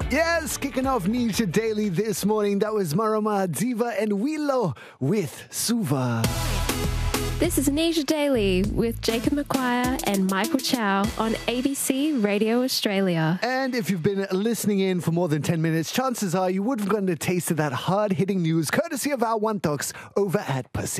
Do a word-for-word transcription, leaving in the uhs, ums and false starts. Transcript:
Yes, kicking off Nisha Daily this morning. That was Marama, Diva and Wilo with Suva. This is Nisha Daily with Jacob McQuire and Michael Chow on A B C Radio Australia. And if you've been listening in for more than ten minutes, chances are you would have gotten a taste of that hard-hitting news courtesy of our One Talks over at Pacific.